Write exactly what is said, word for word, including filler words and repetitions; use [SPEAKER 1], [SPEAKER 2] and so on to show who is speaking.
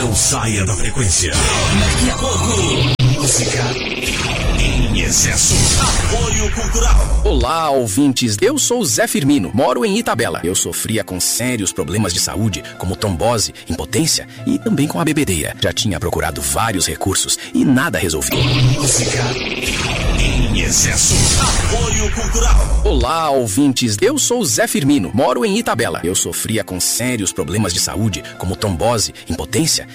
[SPEAKER 1] Não saia da frequência. Daqui a pouco, música em excesso. Apoio cultural.
[SPEAKER 2] Olá, ouvintes. Eu sou o Zé Firmino, moro em Itabela. Eu sofria com sérios problemas de saúde, como trombose, impotência e também com a bebedeira. Já tinha procurado vários recursos e nada resolvia.
[SPEAKER 1] Música em excesso. Apoio cultural.
[SPEAKER 2] Olá, ouvintes. Eu sou o Zé Firmino, moro em Itabela. Eu sofria com sérios problemas de saúde, como trombose, impotência